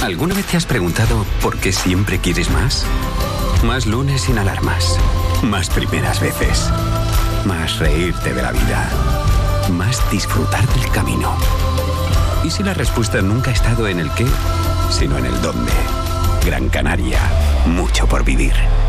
¿Alguna vez te has preguntado por qué siempre quieres más? Más lunes sin alarmas. Más primeras veces. Más reírte de la vida. Más disfrutar del camino. ¿Y si la respuesta nunca ha estado en el qué, sino en el dónde? Gran Canaria. Mucho por vivir.